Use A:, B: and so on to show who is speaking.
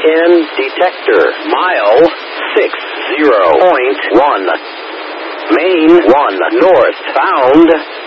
A: in detector. Mile 60.1. Main 1 north. Found